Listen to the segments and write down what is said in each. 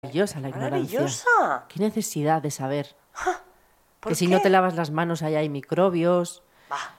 Maravillosa la ignorancia. Maravillosa. ¿Qué necesidad de saber? ¿Por Que si qué? no te lavas las manos ahí hay microbios, Bah,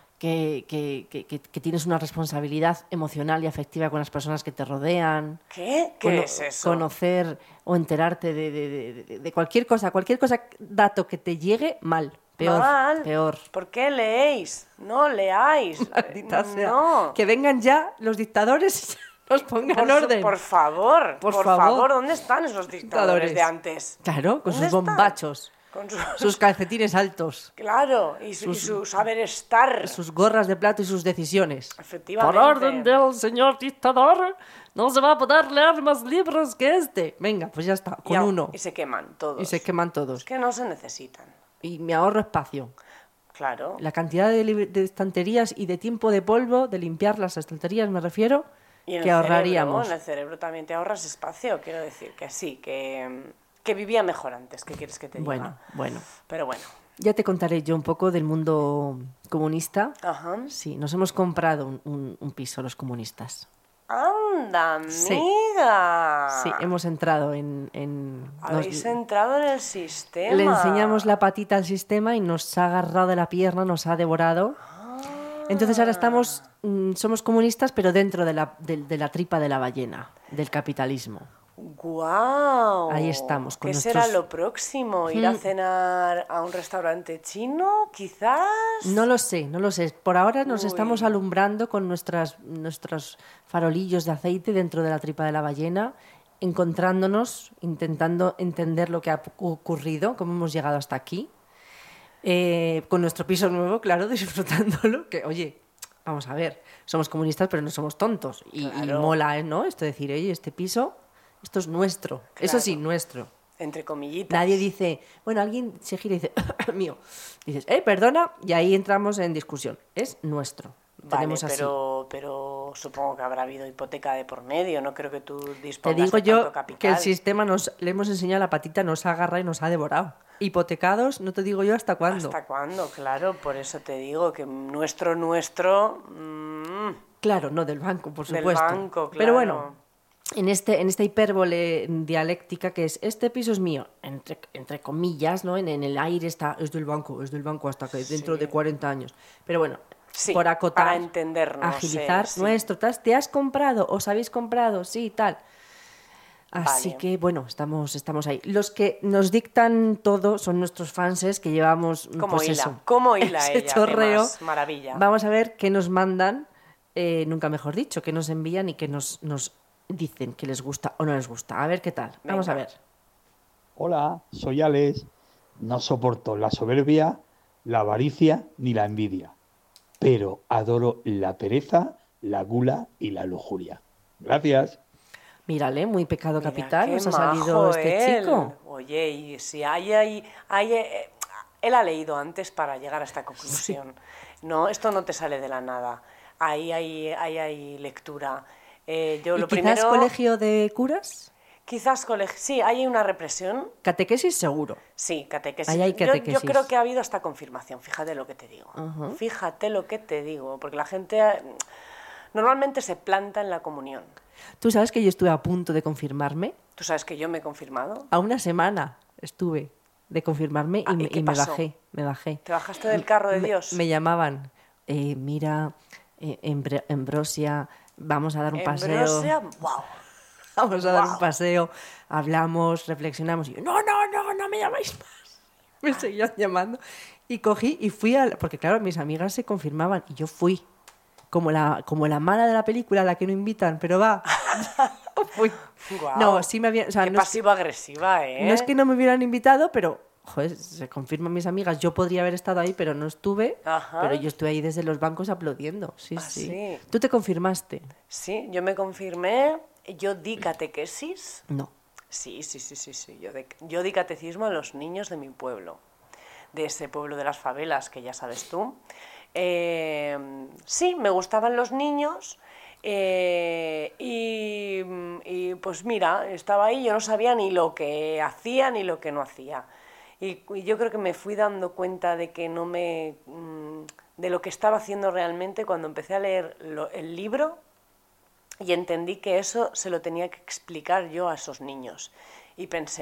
que tienes una responsabilidad emocional y afectiva con las personas que te rodean. ¿Qué? ¿Qué es eso? Conocer o enterarte de cualquier cosa, dato que te llegue mal. Peor, Mal. peor. ¿Por qué leéis? No leáis. Maldita sea. No. Que vengan ya los dictadores y nos pongan orden. Por favor, Por por favor. favor, ¿dónde están esos dictadores de antes? Claro, con ¿Dónde sus están? bombachos, Con sus calcetines altos, Claro, y su saber estar. sus gorras de plato y sus decisiones. Efectivamente. Por orden del señor dictador, no se va a poder leer más libros que este. Venga, pues ya está, con uno. Y se queman todos. Y se queman todos. Es que no se necesitan. Y me ahorro espacio. Claro. La cantidad de estanterías y de tiempo de polvo, de limpiar las estanterías, me refiero, Y en que el ahorraríamos. cerebro, en el cerebro también te ahorras espacio, quiero decir que sí, que vivía mejor antes, ¿qué quieres que te diga? Bueno. Pero bueno. Ya te contaré yo un poco del mundo comunista. Ajá. Sí, nos hemos comprado un piso los comunistas. ¡Anda, amiga! Sí, hemos entrado Habéis entrado en el sistema. Le enseñamos la patita al sistema y nos ha agarrado de la pierna, nos ha devorado. Entonces ahora somos comunistas, pero dentro de la tripa de la ballena, del capitalismo. ¡Guau! Ahí estamos. ¿Qué será lo próximo? ¿Ir a cenar a un restaurante chino, quizás? No lo sé. Por ahora nos Uy. estamos alumbrando con nuestros farolillos de aceite dentro de la tripa de la ballena, encontrándonos, intentando entender lo que ha ocurrido, cómo hemos llegado hasta aquí. Con nuestro piso nuevo, claro, disfrutándolo. Que, oye, vamos a ver, somos comunistas, pero no somos tontos. Y mola, ¿no? Esto de decir, oye, este piso, esto es nuestro. Claro. Eso sí, nuestro. Entre comillitas. Nadie dice, bueno, alguien se gira y dice, mío. Dices, perdona, y ahí entramos en discusión. Es nuestro. Vale, Tenemos así. pero supongo que habrá habido hipoteca de por medio, no creo que tú dispongas Te digo de yo tanto capital. que el sistema le hemos enseñado la patita, nos ha agarrado y nos ha devorado. Hipotecados, no te digo yo hasta cuándo. ¿Hasta cuándo? Claro, por eso te digo que nuestro... Claro, no del banco, por supuesto. Del banco, claro. Pero bueno, en esta hipérbole dialéctica que es, este piso es mío, entre comillas, ¿no? En el aire está, es del banco hasta que dentro de 40 años. Pero bueno, sí, por acotar, para entendernos, agilizar, sí. nuestro, ¿te has comprado? ¿Os habéis comprado? Sí, tal. Así Vale. que, bueno, estamos ahí. Los que nos dictan todo son nuestros fanses que llevamos, Como pues hila, eso, como hila ese ella, chorreo. además, maravilla. Vamos a ver qué nos mandan, nunca mejor dicho, qué nos envían y qué nos dicen que les gusta o no les gusta. A ver qué tal. Vamos a Venga. ver. Hola, soy Alex. No soporto la soberbia, la avaricia ni la envidia, pero adoro la pereza, la gula y la lujuria. Gracias. Mírale, muy pecado Mira, capital qué nos ha majo salido este él. chico. Oye, y si él ha leído antes para llegar a esta conclusión. No, esto no te sale de la nada. Ahí hay lectura. Yo ¿Y lo quizás primero, colegio de curas? quizás colegio. Sí, hay una represión. Catequesis seguro. Sí, catequesis. Ahí hay Yo catequesis. creo que ha habido hasta confirmación. Fíjate lo que te digo. Ajá. Fíjate lo que te digo, porque la gente normalmente se planta en la comunión. ¿Tú sabes que yo estuve a punto de confirmarme? ¿Tú sabes que yo me he confirmado? A una semana estuve de confirmarme ¿y qué y me pasó? bajé. ¿Te bajaste del carro de Dios? Me llamaban, mira, Ambrosia, vamos a dar un paseo. Ambrosia, wow. Vamos a dar un Guau. paseo, hablamos, reflexionamos. Y yo, no me llamáis más. Me seguían llamando. Y cogí y fui porque claro, mis amigas se confirmaban y yo fui. Como la mala de la película, la que no invitan, pero va. Fui. Guau. No, sí me habían... O sea, Qué no es- pasivo-agresiva, ¿eh? no es que no me hubieran invitado, pero, joder, se confirman mis amigas. Yo podría haber estado ahí, pero no estuve. Ajá. Pero yo estuve ahí desde los bancos aplaudiendo. Sí, ¿Ah, sí. sí? ¿Tú te confirmaste? Sí, yo me confirmé, yo di catequesis. No. Sí. Yo di catecismo a los niños de mi pueblo, de ese pueblo de las favelas que ya sabes tú. Sí, me gustaban los niños y pues mira, estaba ahí, yo no sabía ni lo que hacía ni lo que no hacía. Y yo creo que me fui dando cuenta de que de lo que estaba haciendo realmente cuando empecé a leer el libro y entendí que eso se lo tenía que explicar yo a esos niños. y pensé,